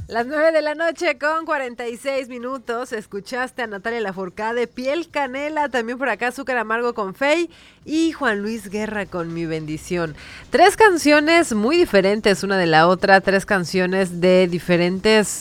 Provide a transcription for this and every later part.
Las 9 de la noche con 46 minutos. Escuchaste a Natalia Lafourcade, Piel Canela, también por acá Azúcar Amargo con Fey y Juan Luis Guerra con Mi Bendición. Tres canciones muy diferentes una de la otra, tres canciones de diferentes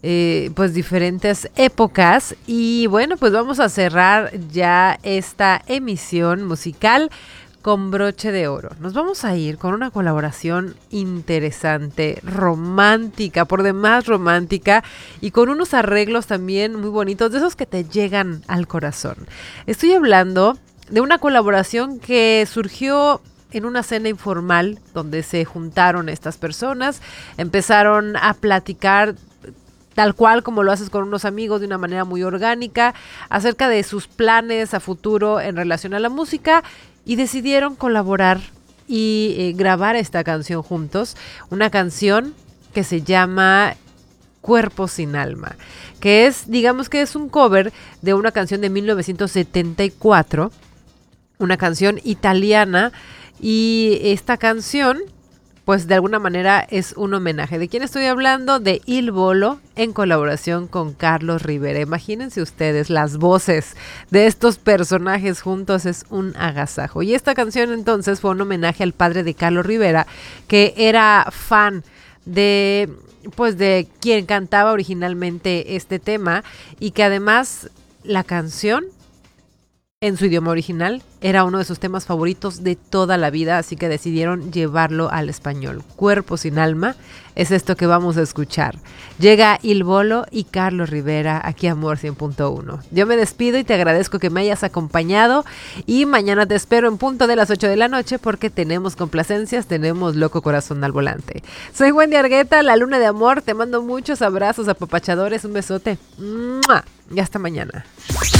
épocas. Y bueno, pues vamos a cerrar ya esta emisión musical con broche de oro. Nos vamos a ir con una colaboración interesante, romántica, por demás romántica, y con unos arreglos también muy bonitos, de esos que te llegan al corazón. Estoy hablando de una colaboración que surgió en una cena informal donde se juntaron estas personas, empezaron a platicar tal cual como lo haces con unos amigos, de una manera muy orgánica, acerca de sus planes a futuro en relación a la música, y decidieron colaborar y grabar esta canción juntos, una canción que se llama Cuerpo sin Alma, que es, digamos que es un cover de una canción de 1974, una canción italiana, y esta canción pues de alguna manera es un homenaje. ¿De quién estoy hablando? De Il Bolo en colaboración con Carlos Rivera. Imagínense ustedes, las voces de estos personajes juntos es un agasajo. Y esta canción entonces fue un homenaje al padre de Carlos Rivera, que era fan de quien cantaba originalmente este tema, y que además la canción en su idioma original era uno de sus temas favoritos de toda la vida, así que decidieron llevarlo al español. Cuerpo sin Alma es esto que vamos a escuchar. Llega Il Bolo y Carlos Rivera aquí a Amor 100.1. Yo me despido y te agradezco que me hayas acompañado, y mañana te espero en punto de las 8 de la noche porque tenemos complacencias, tenemos Loco Corazón al Volante. Soy Wendy Argueta, la Luna de Amor. Te mando muchos abrazos apapachadores, un besote. ¡Mua! Y hasta mañana.